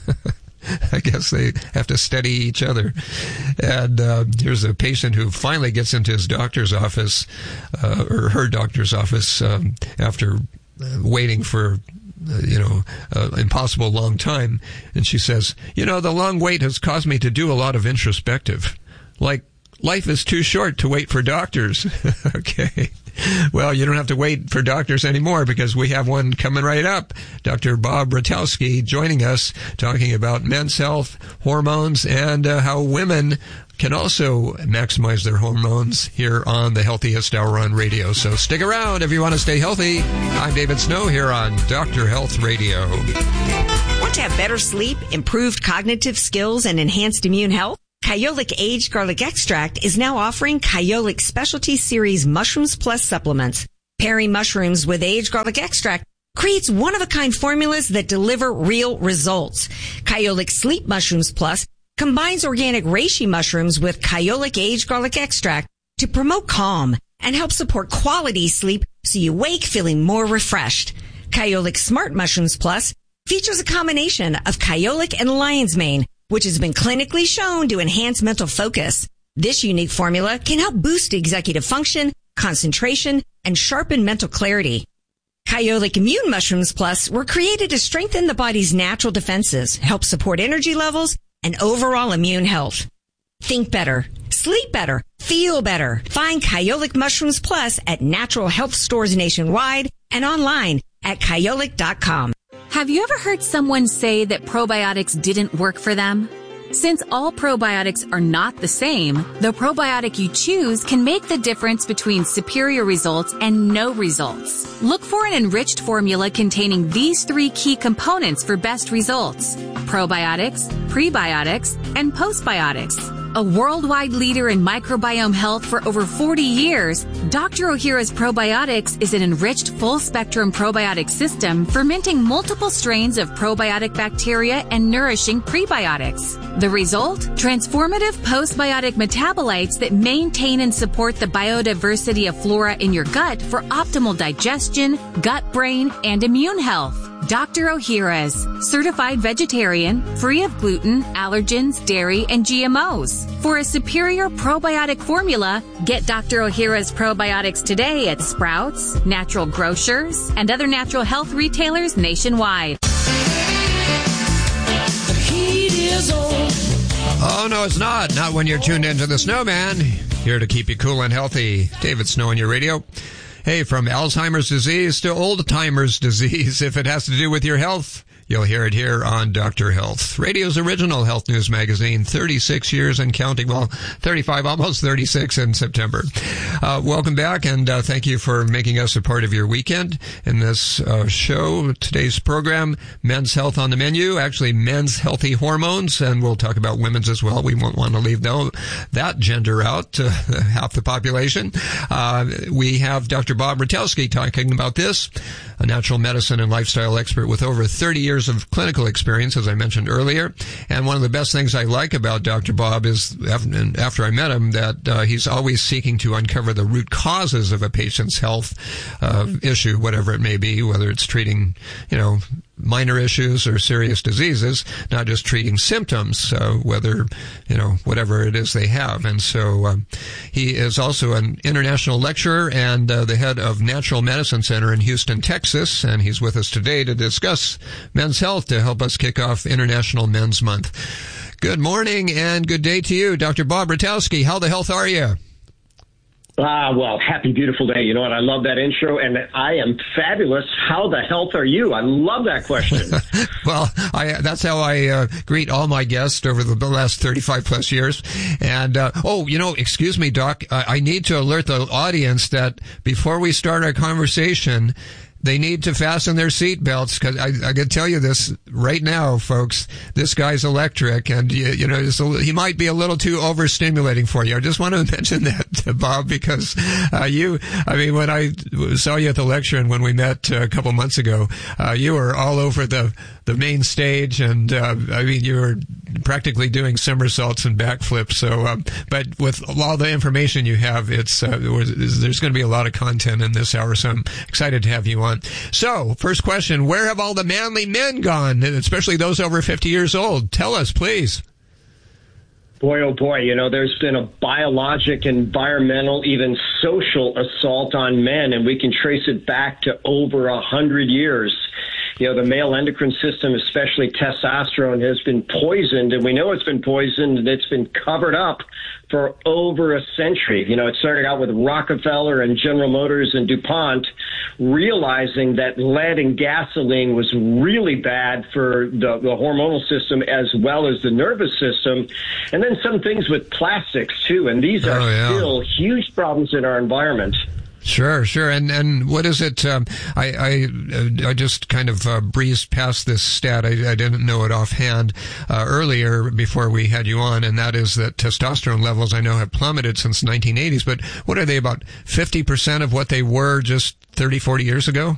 I guess they have to steady each other. And uh, here's a patient who finally gets into his doctor's office, uh, or her doctor's office, um, after uh, waiting for, uh, you know, an impossible long time. And she says, you know, the long wait has caused me to do a lot of introspective. Like, life is too short to wait for doctors. Okay. Well, you don't have to wait for doctors anymore because we have one coming right up. Doctor Bob Rutelsky joining us, talking about men's health, hormones, and uh, how women can also maximize their hormones here on the Healthiest Hour on radio. So stick around if you want to stay healthy. I'm David Snow here on Doctor Health Radio. Want to have better sleep, improved cognitive skills, and enhanced immune health? Kyolic Aged Garlic Extract is now offering Kyolic Specialty Series Mushrooms Plus supplements. Pairing mushrooms with aged garlic extract creates one-of-a-kind formulas that deliver real results. Kyolic Sleep Mushrooms Plus combines organic reishi mushrooms with Kyolic Aged Garlic Extract to promote calm and help support quality sleep so you wake feeling more refreshed. Kyolic Smart Mushrooms Plus features a combination of Kyolic and lion's mane, which has been clinically shown to enhance mental focus. This unique formula can help boost executive function, concentration, and sharpen mental clarity. Kyolic Immune Mushrooms Plus were created to strengthen the body's natural defenses, help support energy levels, and overall immune health. Think better, sleep better, feel better. Find Kyolic Mushrooms Plus at natural health stores nationwide and online at kyolic dot com. Have you ever heard someone say that probiotics didn't work for them? Since all probiotics are not the same, the probiotic you choose can make the difference between superior results and no results. Look for an enriched formula containing these three key components for best results: probiotics, prebiotics, and postbiotics. A worldwide leader in microbiome health for over forty years, Doctor Ohhira's Probiotics is an enriched full-spectrum probiotic system fermenting multiple strains of probiotic bacteria and nourishing prebiotics. The result? Transformative postbiotic metabolites that maintain and support the biodiversity of flora in your gut for optimal digestion, gut-brain, and immune health. Doctor Ohhira's, certified vegetarian, free of gluten, allergens, dairy, and G M Os. For a superior probiotic formula, get Doctor Ohhira's probiotics today at Sprouts, Natural Grocers, and other natural health retailers nationwide. The heat is on. Oh, no, it's not. Not when you're tuned into the Snowman. Here to keep you cool and healthy. David Snow on your radio. Hey, from Alzheimer's disease to old-timers disease, if it has to do with your health, you'll hear it here on Doctor Health, radio's original health news magazine, thirty-six years and counting. Well, thirty-five, almost thirty-six in September. Uh, welcome back, and uh, thank you for making us a part of your weekend in this uh, show. Today's program, Men's Health on the Menu, actually men's healthy hormones, and we'll talk about women's as well. We won't want to leave no, that gender out, uh, half the population. Uh, we have Doctor Bob Rutelsky talking about this, a natural medicine and lifestyle expert with over thirty years of clinical experience, as I mentioned earlier. And one of the best things I like about Doctor Bob is, after I met him, that uh, he's always seeking to uncover the root causes of a patient's health uh, issue, whatever it may be, whether it's treating, you know, minor issues or serious diseases, not just treating symptoms, uh, whether, you know, whatever it is they have. And so um, he is also an international lecturer and uh, the head of Natural Medicine Center in Houston, Texas, and he's with us today to discuss men's health to help us kick off International Men's Month. Good morning and good day to you, Doctor Bob Rutelsky. How the health are you? Ah, well, happy, beautiful day. You know what? I love that intro, and I am fabulous. How the health are you? I love that question. Well, I, that's how I uh, greet all my guests over the last thirty-five plus years. And, uh, oh, you know, excuse me, Doc, I, I need to alert the audience that before we start our conversation, they need to fasten their seat belts, because I, I can tell you this right now, folks. This guy's electric, and you, you know it's a, he might be a little too overstimulating for you. I just want to mention that to Bob, because uh, you, I mean, when I saw you at the lecture and when we met uh, a couple months ago, uh, you were all over the the main stage, and uh, I mean, you were practically doing somersaults and backflips. So, um, but with all the information you have, it's uh, there's going to be a lot of content in this hour. So I'm excited to have you on. on. So, first question, where have all the manly men gone, especially those over fifty years old? Tell us, please. Boy, oh boy, you know, there's been a biologic, environmental, even social assault on men, and we can trace it back to over a hundred years. You know, the male endocrine system, especially testosterone, has been poisoned, and we know it's been poisoned, and it's been covered up for over a century. You know, it started out with Rockefeller and General Motors and DuPont realizing that lead in gasoline was really bad for the, the hormonal system as well as the nervous system. And then some things with plastics, too, and these are Oh, yeah. still huge problems in our environment. Sure, sure. And and what is it? Um, I I I just kind of uh, breezed past this stat. I, I didn't know it offhand uh, earlier before we had you on, and that is that testosterone levels I know have plummeted since the nineteen eighties. But what are they, about fifty percent of what they were just thirty, forty years ago?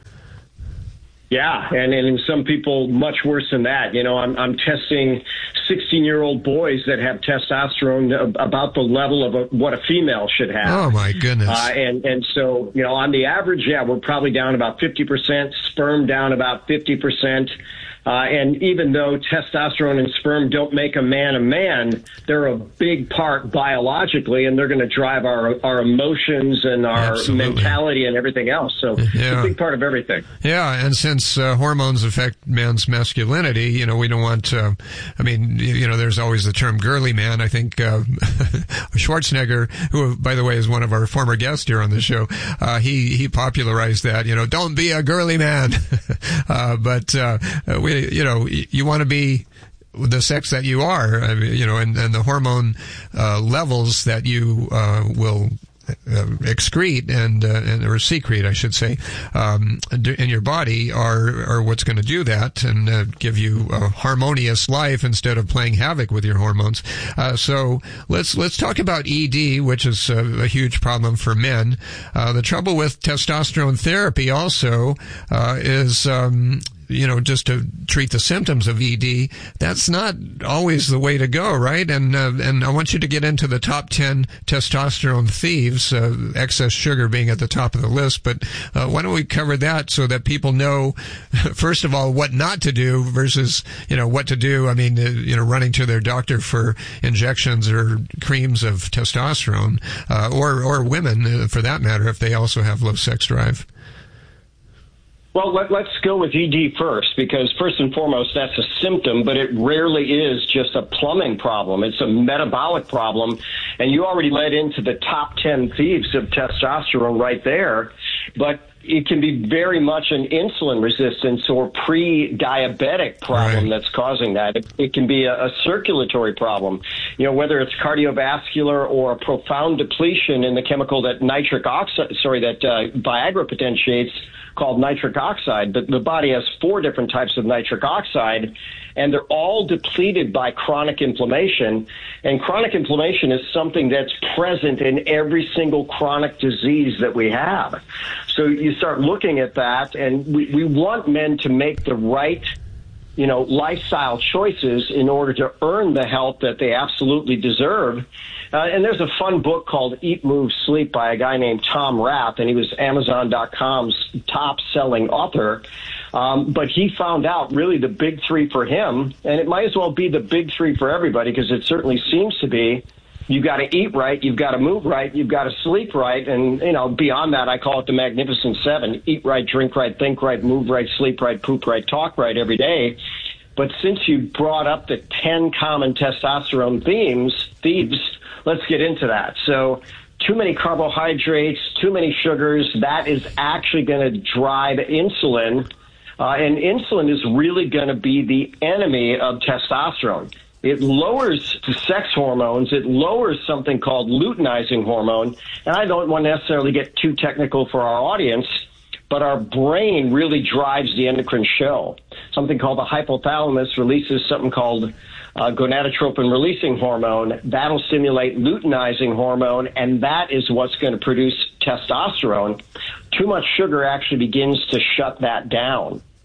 Yeah, and, and in some people, much worse than that. You know, I'm, I'm testing sixteen-year-old boys that have testosterone about the level of a, what a female should have. Oh, my goodness. Uh, and, and so, you know, on the average, yeah, we're probably down about fifty percent, sperm down about fifty percent. Uh, and even though testosterone and sperm don't make a man a man, they're a big part biologically, and they're going to drive our our emotions and our Absolutely. mentality and everything else. So it's Yeah. a big part of everything. Yeah, and since uh, hormones affect man's masculinity, you know, we don't want, uh, I mean, you, you know, there's always the term girly man. I think uh, Schwarzenegger, who, by the way, is one of our former guests here on the show, uh, he, he popularized that, you know, don't be a girly man. uh, but uh, we, you know, you want to be the sex that you are, I mean, you know, and, and the hormone uh, levels that you uh, will Uh, excrete and, uh, and or secrete, I should say, um, in your body are are what's going to do that and uh, give you a harmonious life instead of playing havoc with your hormones. Uh, so let's let's talk about E D, which is a, a huge problem for men. Uh, the trouble with testosterone therapy also uh, is. Um, you know, just to treat the symptoms of E D, that's not always the way to go, right? And uh, and I want you to get into the top ten testosterone thieves, uh, excess sugar being at the top of the list. But uh, why don't we cover that so that people know, first of all, what not to do versus, you know, what to do. I mean, uh, you know, running to their doctor for injections or creams of testosterone, uh, or, or women, uh, for that matter, if they also have low sex drive. Well, let, let's go with E D first, because first and foremost, that's a symptom, but it rarely is just a plumbing problem. It's a metabolic problem, and you already led into the top ten thieves of testosterone right there, but it can be very much an insulin resistance or pre-diabetic problem right. that's causing that. It, it can be a, a circulatory problem, you know, whether it's cardiovascular or a profound depletion in the chemical that nitric oxide, sorry, that uh, Viagra potentiates, called nitric oxide. But the body has four different types of nitric oxide, and they're all depleted by chronic inflammation. And chronic inflammation is something that's present in every single chronic disease that we have. So you start looking at that, and we, we want men to make the right, you know, lifestyle choices in order to earn the health that they absolutely deserve. Uh, and there's a fun book called Eat, Move, Sleep by a guy named Tom Rath, and he was Amazon dot com's top-selling author. Um, but he found out really the big three for him, and it might as well be the big three for everybody, because it certainly seems to be. You've got to eat right, you've got to move right, you've got to sleep right, and, you know, beyond that, I call it the Magnificent Seven. Eat right, drink right, think right, move right, sleep right, poop right, talk right every day. But since you brought up the ten common testosterone themes, thieves, let's get into that. So too many carbohydrates, too many sugars, that is actually going to drive insulin. Uh, and insulin is really going to be the enemy of testosterone. It lowers the sex hormones. It lowers something called luteinizing hormone. And I don't want to necessarily get too technical for our audience, but our brain really drives the endocrine show. Something called the hypothalamus releases something called uh, gonadotropin-releasing hormone. That'll stimulate luteinizing hormone, and that is what's going to produce testosterone. Too much sugar actually begins to shut that down.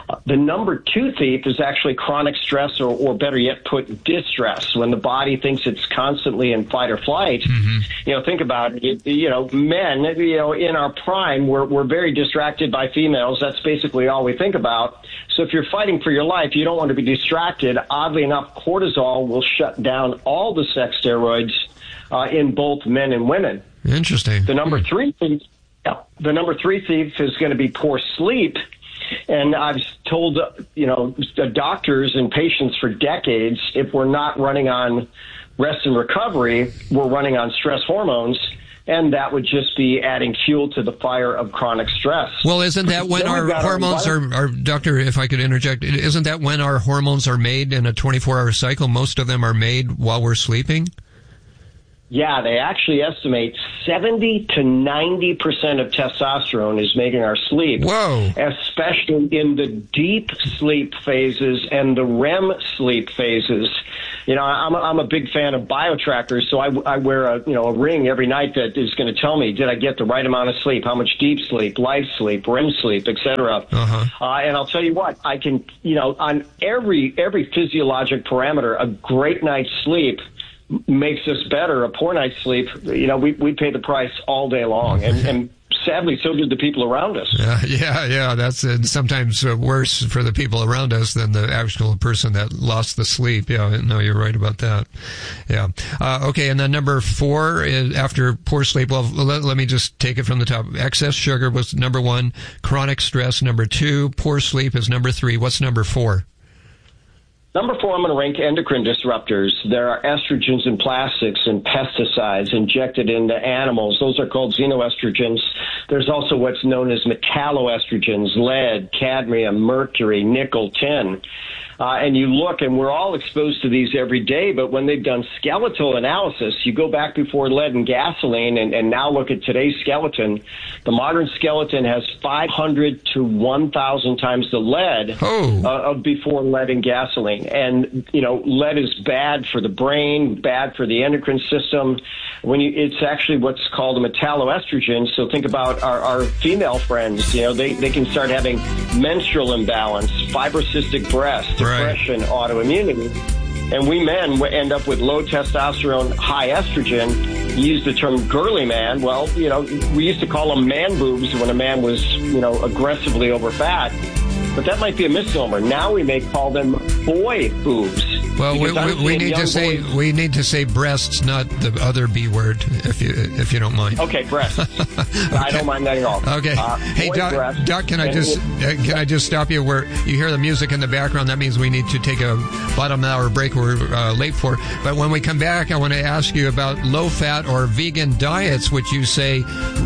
Uh, the number two thief is actually chronic stress, or, or better yet, put distress. When the body thinks it's constantly in fight or flight, mm-hmm. you know, think about it. You know, men, you know, in our prime, we're, we're very distracted by females. That's basically all we think about. So if you're fighting for your life, you don't want to be distracted. Oddly enough, cortisol will shut down all the sex steroids uh, in both men and women. Interesting. The number three thief, yeah, the number three thief is going to be poor sleep. And I've told, you know, the doctors and patients for decades, if we're not running on rest and recovery, we're running on stress hormones. And that would just be adding fuel to the fire of chronic stress. Well, isn't that when our hormones our are, are, Doctor, if I could interject, isn't that when our hormones are made in a twenty-four hour cycle? Most of them are made while we're sleeping? Yeah, they actually estimate seventy to ninety percent of testosterone is making our sleep. Whoa. Especially in the deep sleep phases and the R E M sleep phases. You know, I'm a, I'm a big fan of BioTrackers, so I, I wear a, you know, a ring every night that is going to tell me, did I get the right amount of sleep, how much deep sleep, light sleep, R E M sleep, et cetera. Uh-huh. Uh, and I'll tell you what, I can, you know, on every, every physiologic parameter, a great night's sleep makes us better. A poor night's sleep, you know, we we pay the price all day long, and, and sadly, so did the people around us. Yeah, yeah, yeah. That's uh, sometimes uh, worse for the people around us than the actual person that lost the sleep. Yeah, no, you're right about that. Yeah. Uh, okay, and then number four is after poor sleep. Well, let, let me just take it from the top. Excess sugar was number one. Chronic stress, number two. Poor sleep is number three. What's number four? Number four, I'm going to rank endocrine disruptors. There are estrogens in plastics and pesticides injected into animals. Those are called xenoestrogens. There's also what's known as metalloestrogens, lead, cadmium, mercury, nickel, tin. Uh, and you look, and we're all exposed to these every day, but when they've done skeletal analysis, you go back before lead and gasoline, and, and now look at today's skeleton. The modern skeleton has five hundred to one thousand times the lead oh. uh, of before lead and gasoline. And, you know, lead is bad for the brain, bad for the endocrine system. When you, it's actually what's called a metalloestrogen. So think about our, our female friends. You know, they, they can start having menstrual imbalance, fibrocystic breast, depression, right. autoimmunity. And we men end up with low testosterone, high estrogen. You use the term girly man. Well, you know, we used to call them man boobs when a man was, you know, aggressively over fat. But that might be a misnomer. Now we may call them boy boobs. Well, we, we, we need to say boys. we need to say breasts, not the other B word, if you if you don't mind. Okay, breasts. okay. I don't mind that at all. Okay. Uh, hey, Doc, Doc, can I just uh, can I just stop you? Where you hear the music in the background, that means we need to take a bottom hour break. We're uh, late for. But when we come back, I want to ask you about low fat or vegan diets, which you say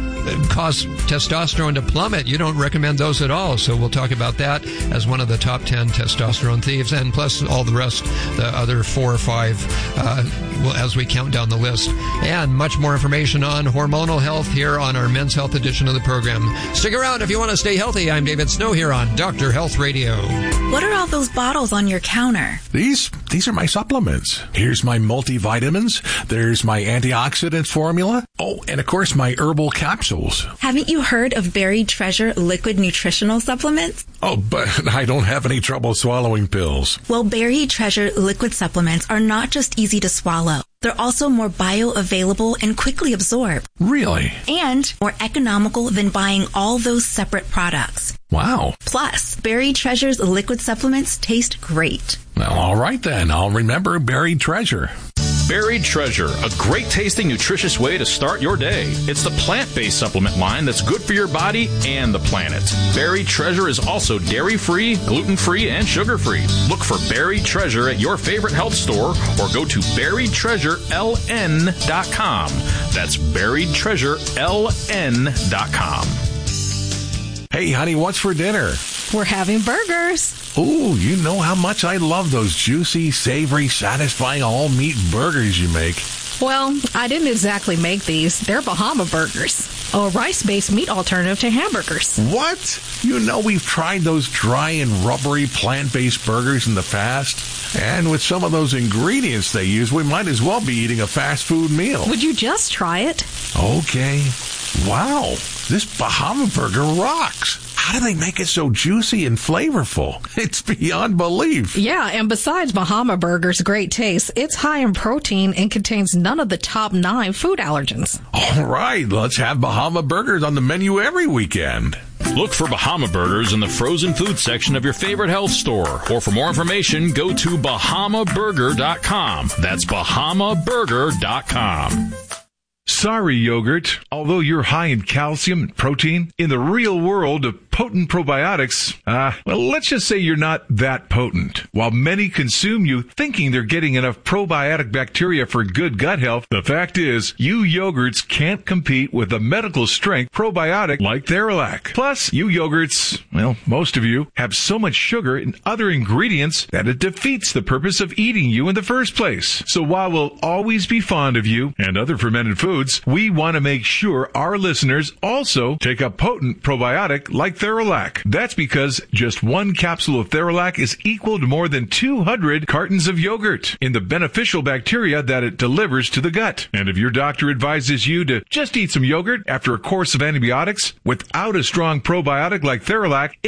cause testosterone to plummet. You don't recommend those at all. So we'll talk about that as one of the top ten testosterone thieves, and plus all the rest, the other four or five, uh, as we count down the list. And much more information on hormonal health here on our Men's Health edition of the program. Stick around if you want to stay healthy. I'm David Snow here on Doctor Health Radio. What are all those bottles on your counter? These, these are my supplements. Here's my multivitamins. There's my antioxidant formula. Oh, and of course my herbal capsules. Haven't you heard of Buried Treasure liquid nutritional supplements? Oh, but I don't have any trouble swallowing pills. Well, Buried Treasure liquid supplements are not just easy to swallow. They're also more bioavailable and quickly absorbed. Really? And more economical than buying all those separate products. Wow. Plus, Buried Treasure's liquid supplements taste great. Well, all right then. I'll remember Buried Treasure. Buried Treasure, a great tasting, nutritious way to start your day. It's the plant-based supplement line that's good for your body and the planet. Buried Treasure is also dairy-free, gluten-free, and sugar-free. Look for Buried Treasure at your favorite health store or go to buried treasure l n dot com. That's buried treasure l n dot com. Hey, honey, what's for dinner? We're having burgers. Ooh, you know how much I love those juicy, savory, satisfying all-meat burgers you make. Well, I didn't exactly make these. They're Bahama burgers, a rice-based meat alternative to hamburgers. What? You know we've tried those dry and rubbery plant-based burgers in the past. And with some of those ingredients they use, we might as well be eating a fast food meal. Would you just try it? Okay. Wow, this Bahama burger rocks. how do they make it so juicy and flavorful? It's beyond belief. Yeah, and besides Bahama Burger's great taste, it's high in protein and contains none of the top nine food allergens. All right, let's have Bahama Burgers on the menu every weekend. Look for Bahama Burgers in the frozen food section of your favorite health store. Or for more information, go to bahama burger dot com. That's bahama burger dot com. Sorry, yogurt. Although you're high in calcium and protein, in the real world of potent probiotics, uh, well, let's just say you're not that potent. While many consume you thinking they're getting enough probiotic bacteria for good gut health, the fact is, you yogurts can't compete with a medical strength probiotic like Theralac. Plus, you yogurts, well, most of you, have so much sugar and other ingredients that it defeats the purpose of eating you in the first place. So while we'll always be fond of you and other fermented foods, we want to make sure our listeners also take a potent probiotic like Theralac. That's because just one capsule of Theralac is equal to more than two hundred cartons of yogurt in the beneficial bacteria that it delivers to the gut. And if your doctor advises you to just eat some yogurt after a course of antibiotics without a strong probiotic like Theralac,